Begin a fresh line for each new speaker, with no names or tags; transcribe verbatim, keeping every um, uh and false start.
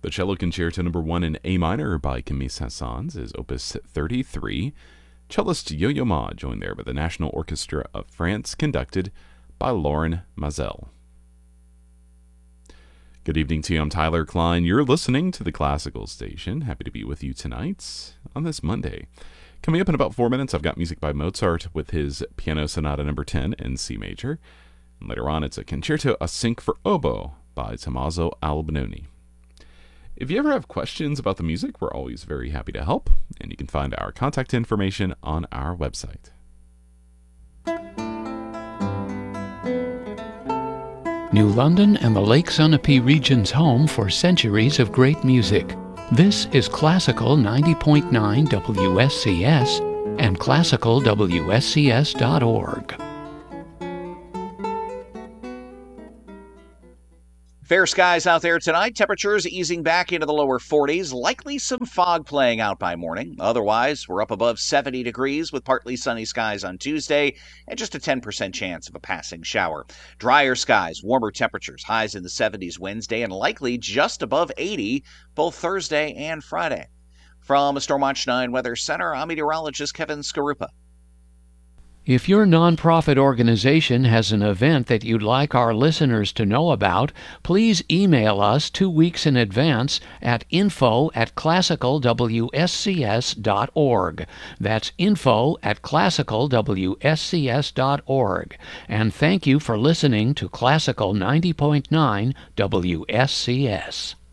The Cello Concerto Number one in A minor by Camille Saint-Saëns is Opus thirty-three. Cellist Yo-Yo Ma joined there by the National Orchestra of France, conducted by Lauren Mazel. Good evening to you. I'm Tyler Klein. You're listening to the Classical Station. Happy to be with you tonight on this Monday. Coming up in about four minutes, I've got music by Mozart with his Piano Sonata Number ten in C major. And later on, it's a Concerto a cinque for oboe by Tommaso Albinoni. If you ever have questions about the music, we're always very happy to help, and you can find our contact information on our website.
New London and the Lake Sunapee region's home for centuries of great music. This is Classical ninety point nine W S C S and classical W S C S dot org.
Fair skies out there tonight. Temperatures easing back into the lower forties. Likely some fog playing out by morning. Otherwise, we're up above seventy degrees with partly sunny skies on Tuesday and just a ten percent chance of a passing shower. Drier skies, warmer temperatures, highs in the seventies Wednesday and likely just above eighty both Thursday and Friday. From Stormwatch nine Weather Center, I'm meteorologist Kevin Skarupa.
If your nonprofit organization has an event that you'd like our listeners to know about, please email us two weeks in advance at info at classical W S C S dot org. That's info at classical W S C S dot org. And thank you for listening to Classical ninety point nine W S C S.